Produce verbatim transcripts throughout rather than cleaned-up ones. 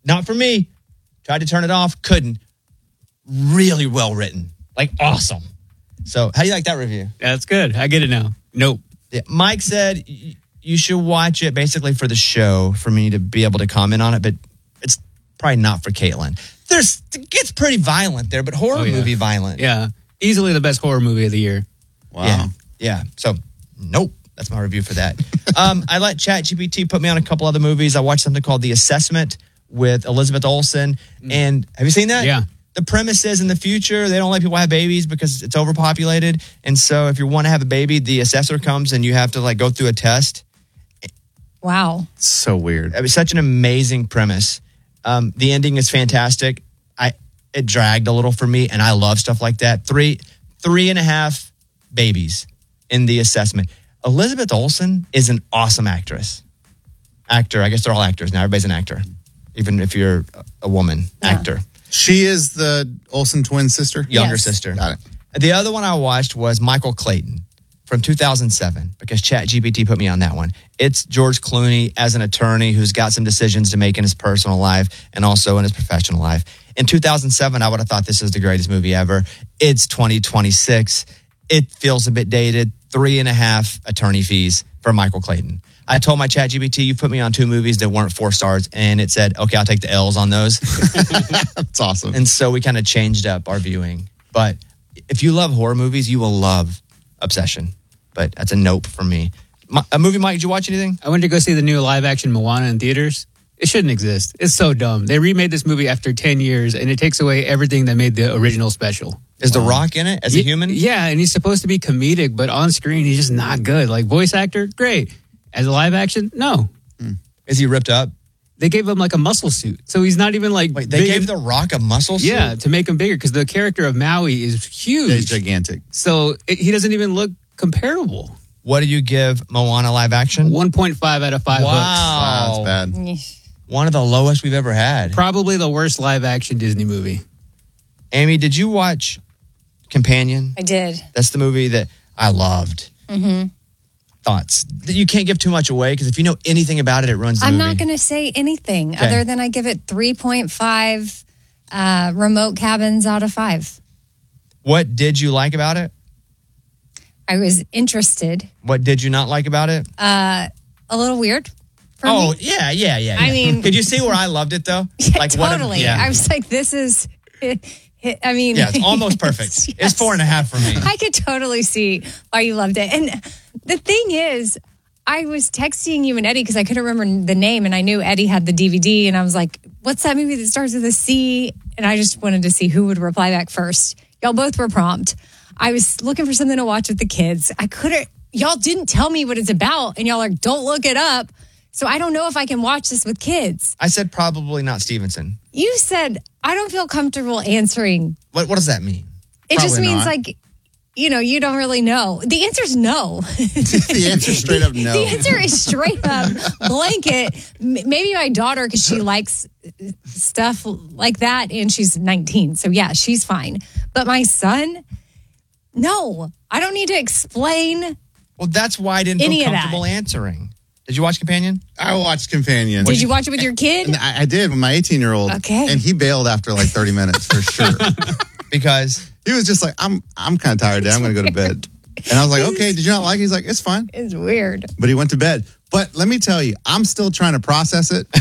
Not for me. Tried to turn it off. Couldn't. Really well written. Like, awesome. So, how do you like that review? That's good. I get it now. Nope. Yeah, Mike said you should watch it basically for the show for me to be able to comment on it, but it's probably not for Caitlin. There's, it gets pretty violent there, but horror Oh, yeah. movie violent. Yeah. Easily the best horror movie of the year. Wow. Yeah. Yeah. So, nope. That's my review for that. um, I let ChatGPT put me on a couple other movies. I watched something called The Assessment with Elizabeth Olsen. And have you seen that? Yeah. The premise is in the future, they don't let people have babies because it's overpopulated. And so if you want to have a baby, the assessor comes and you have to like go through a test. Wow. So weird. It was such an amazing premise. Um, the ending is fantastic. I It dragged a little for me, and I love stuff like that. Three, three and a half babies in The Assessment. Elizabeth Olsen is an awesome actress. Actor. I guess they're all actors now. Everybody's an actor. Even if you're a woman, Yeah. actor. She is the Olsen twin sister? Younger Yes. sister. Got it. The other one I watched was Michael Clayton from two thousand seven because ChatGPT put me on that one. It's George Clooney as an attorney who's got some decisions to make in his personal life and also in his professional life. In two thousand seven, I would have thought this is the greatest movie ever. It's twenty twenty-six. It feels a bit dated. Three and a half attorney fees for Michael Clayton. I told my ChatGPT, you put me on two movies that weren't four stars, and it said, okay, I'll take the L's on those. That's awesome. And so we kind of changed up our viewing. But if you love horror movies, you will love Obsession. But that's a nope for me. My, a movie, Mike, did you watch anything? I went to go see the new live-action Moana in theaters. It shouldn't exist. It's so dumb. They remade this movie after ten years, and it takes away everything that made the original special. Is The Rock in it as a Ye- human? Yeah, and he's supposed to be comedic, but on screen, he's just not good. Like, voice actor, great. As a live action, no. Is he ripped up? They gave him, like, a muscle suit. So he's not even, like... Wait, they big- gave The Rock a muscle suit? Yeah, to make him bigger, because the character of Maui is huge. It's gigantic. So it, he doesn't even look comparable. What do you give Moana live action? one point five out of five hooks. Wow. Wow, that's bad. One of the lowest we've ever had. Probably the worst live-action Disney movie. Amy, did you watch Companion? I did. That's the movie that I loved. Mm-hmm. Thoughts? You can't give too much away because if you know anything about it, it ruins the I'm movie. not going to say anything Okay. other than I give it three point five uh, remote cabins out of five. What did you like about it? I was interested. What did you not like about it? Uh, a little weird for oh, me. yeah, yeah, yeah, I yeah. mean- Could you see where I loved it, though? Yeah, Like what a- totally. yeah. I was like, this is, I mean. Yeah, it's almost perfect. Yes. It's four and a half for me. I could totally see why you loved it. And the thing is, I was texting you and Eddie because I couldn't remember the name, and I knew Eddie had the D V D, and I was like, what's that movie that starts with a C? And I just wanted to see who would reply back first. Y'all both were prompt. I was looking for something to watch with the kids. I couldn't, y'all didn't tell me what it's about, and y'all are like, don't look it up. So I don't know if I can watch this with kids. I said probably not Stevenson. You said, I don't feel comfortable answering. What What does that mean? It just Probably means not. like, you know, you don't really know. The answer is no. The answer straight up no. The answer is straight up blanket. M- Maybe my daughter, because she likes stuff like that, and she's nineteen. So, yeah, she's fine. But my son, no. I don't need to explain. Well, that's why I didn't Any feel of that. comfortable answering. Did you watch Companion? I watched Companion. Did you watch it with your kid? And I, I did with my eighteen-year-old. Okay. And he bailed after like thirty minutes for sure. Because He was just like, I'm I'm kind of tired today. I'm going to go to bed. And I was like, okay, did you not like it? He's like, it's fine. It's weird. But he went to bed. But let me tell you, I'm still trying to process it.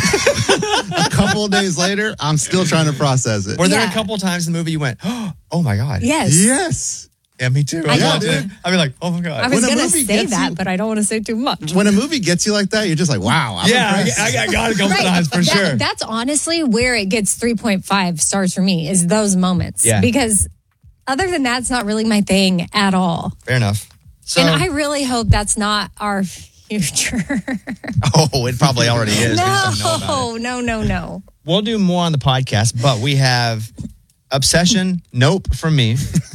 A couple of days later, I'm still trying to process it. were there Yeah. a couple times in the movie you went, oh my God. Yes. Yes. Yeah, me too. I I know. loved it. I'd be like, oh my God. I was When a going to movie say gets that, you- but I don't want to say too much. When a movie gets you like that, you're just like, wow. I'm yeah, I, impressed. I, I got it a couple Right. times for That- sure. That's honestly where it gets three point five stars for me, is those moments. Yeah. Because other than that, it's not really my thing at all. Fair enough. So, And I really hope that's not our future. oh, it probably already is. We just don't know about it. no, no, no, no. We'll do more on the podcast, but we have Obsession, nope, from me.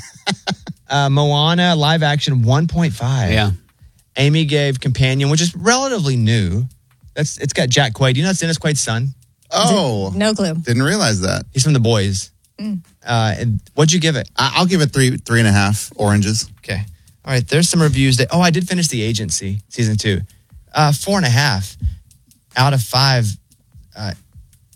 uh, Moana, live action, one point five. Yeah. Amy gave Companion, which is relatively new. That's It's got Jack Quaid. Do you know that's Dennis Quaid's son? Oh, No clue. didn't realize that. He's from The Boys. Uh, and what'd you give it? I- I'll give it three, three and a half oranges. Okay. All right. There's some reviews that. Oh, I did finish The Agency season two. Uh, four and a half out of five. Uh,